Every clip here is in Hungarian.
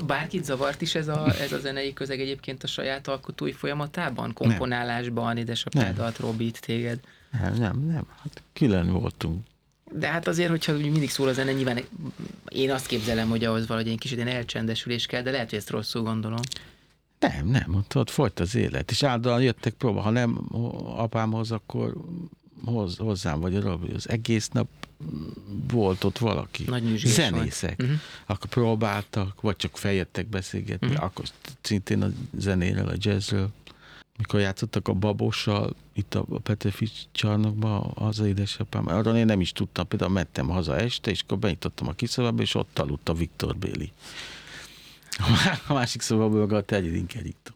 bárkit zavart is ez a zenei közeg egyébként a saját alkotói folyamatában? Komponálásban, édesapádat, Robit, téged? Nem. Hát külön voltunk. De hát azért, hogyha mindig szól a zene, nyilván én azt képzelem, hogy ahhoz valahogy egy kicsit elcsendesülés kell, de lehet, hogy ezt rosszul gondolom. Nem, ott folyt az élet. És általában jöttek próba, ha nem apámhoz, akkor hozzám vagy a Robi. Az egész nap volt valaki. Nagy zenészek. Akkor próbáltak, vagy csak feljöttek beszélgetni, akkor szintén a zenéről, a jazzről. Mikor játszottak a Babossal, itt a Petőfi csarnokban, az édesapám, arra én nem is tudtam, például mentem haza este, és akkor benyitottam a kiszobába, és ott aludt a Viktor Béli. A másik szobában meg a Terjedink Erikton.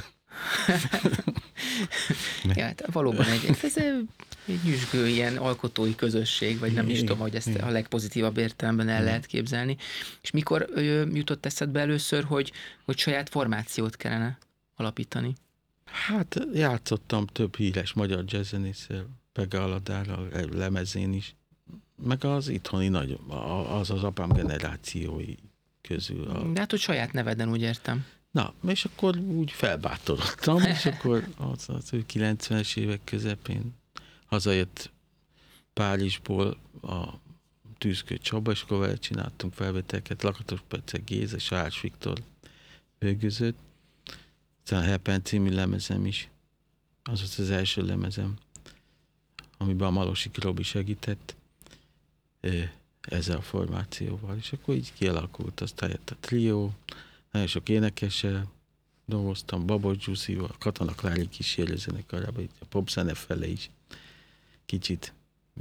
Ja, hát valóban ez egy nyüzsgő ilyen alkotói közösség, vagy nem is tudom, hogy ezt a legpozitívabb értelemben el lehet képzelni. És mikor jutott eszedbe először, hogy saját formációt kellene alapítani? Hát játszottam több híres magyar jazzzenésszel, Pege Aladárral, lemezén is, meg az itthoni az apám generációi közül. De hát, hogy saját neveden, úgy értem. Na, és akkor úgy felbátorodtam, és akkor az 90-es évek közepén hazajött Párizsból a Tűzkő Csaba, és akkor vele csináltunk felvételeket, Lakatos Pece Géza, Sárs Viktor főgözött. Aztán a Hepen című lemezem is, az volt az első lemezem, amiben a Malosik Robi segített ezzel a formációval, és akkor így kialakult, aztán jött a trió, nagyon sok énekessel dolgoztam, Babos Gyuszival, Katona Klári kísérőzenekarában, a popzene fele is kicsit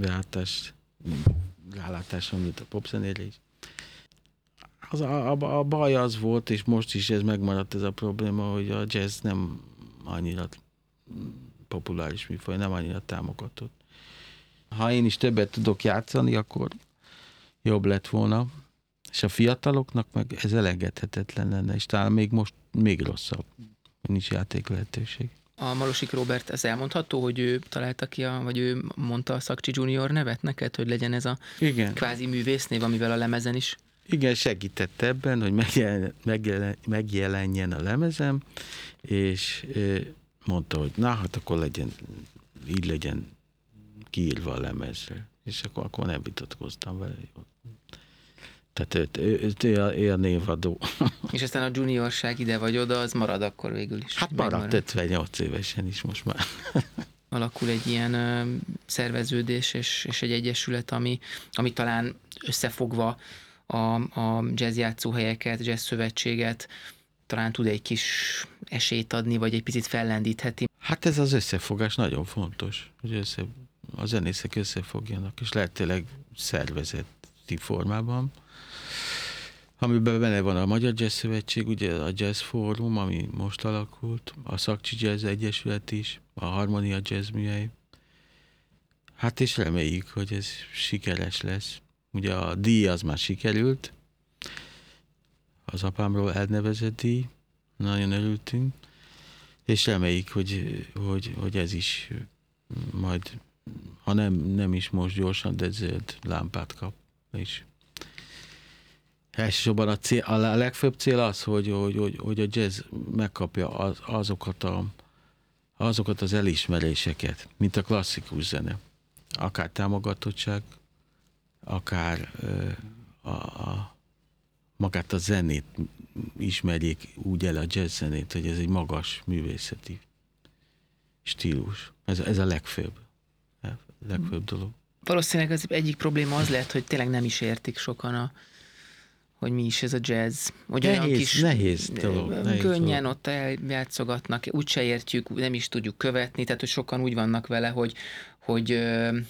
rálátásom jut a popzenére is. A baj az volt, és most is ez megmaradt ez a probléma, hogy a jazz nem annyira populáris műfaj, nem annyira támogatott. Ha én is többet tudok játszani, akkor jobb lett volna, és a fiataloknak meg ez elengedhetetlen lenne, és talán még most még rosszabb, hogy nincs játék lehetőség. A Malosik Róbert, ez elmondható, hogy ő találta ki, vagy ő mondta a Szakcsi Junior nevet neked, hogy legyen ez a kvázi művésznév, amivel a lemezen is? Igen, segített ebben, hogy megjelenjen a lemezem, és mondta, hogy na, hát akkor így legyen kiírva a lemezre. És akkor nem vitatkoztam vele. Tehát ő a névadó. És aztán a juniorság ide vagy oda, az marad akkor végül is? Hát maradt 58 évesen is most már. Alakul egy ilyen szerveződés és egy egyesület, ami talán összefogva a jazz játszóhelyeket, jazz szövetséget talán tud egy kis esélyt adni, vagy egy picit fellendítheti. Hát ez az összefogás nagyon fontos, hogy a zenészek összefogjanak, és lehetőleg szervezeti formában, amiben benne van a Magyar Jazz Szövetség, ugye a Jazz Fórum, ami most alakult, a Szakcsi Jazz Egyesület is, a Harmonia Jazz Műhely. Hát és reméljük, hogy ez sikeres lesz. Ugye a díj az már sikerült, az apámról elnevezett díj, nagyon örültünk, és reméljük, hogy ez is majd, ha nem is most gyorsan, de zöld lámpát kap. És elsősorban a legfőbb cél az, hogy a jazz megkapja azokat az elismeréseket, mint a klasszikus zene. Akár támogatottság, akár magát a zenét ismerjék úgy el, a jazz zenét, hogy ez egy magas művészeti stílus. Ez a legfőbb dolog. Valószínűleg az egyik probléma az lehet, hogy tényleg nem is értik sokan hogy mi is ez a jazz. Hogy nehéz dolog. Könnyen ott eljátszogatnak, úgyse értjük, nem is tudjuk követni, tehát hogy sokan úgy vannak vele, hogy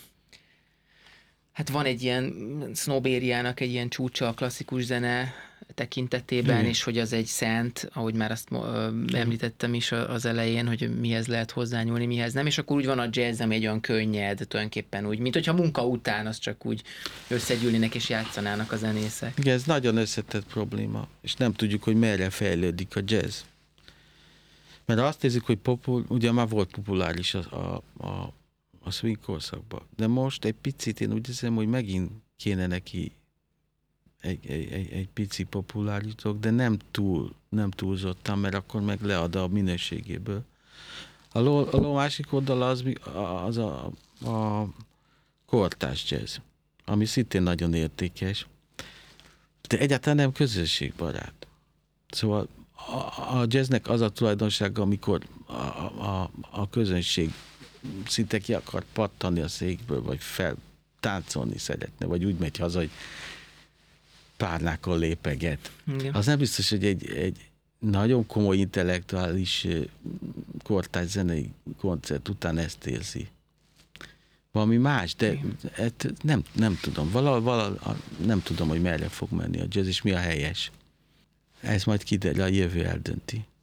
hát van egy ilyen sznobériának egy ilyen csúcsa a klasszikus zene tekintetében, és hogy az egy szent, ahogy már azt említettem is az elején, hogy mihez lehet hozzányúlni, mihez nem, és akkor úgy van a jazz, ami egy olyan könnyed, tulajdonképpen úgy, mint hogyha munka után az csak úgy összegyűlnének és játszanának a zenészek. Igen, ez nagyon összetett probléma, és nem tudjuk, hogy merre fejlődik a jazz. Mert azt nézzük, hogy ugye már volt populáris a swing korszakban, de most egy picit én úgy hiszem, hogy megint kéne neki egy pici populáris dolog, de nem túlzottan, mert akkor meg lead a minőségéből. A másik oldala az a kortárs jazz, ami szintén nagyon értékes, de egyáltalán nem közönségbarát. Szóval a jazznek az a tulajdonsága, amikor a közönség szinte ki akar pattani a székből, vagy táncolni szeretne, vagy úgy megy haza, hogy párnákkal lépeget. Igen. Az nem biztos, hogy egy nagyon komoly intellektuális kortárs zenei koncert után ezt érzi. Valami más, de nem tudom. Nem tudom, hogy merre fog menni a jazz, és mi a helyes. Ez majd kiderül, a jövő eldönti.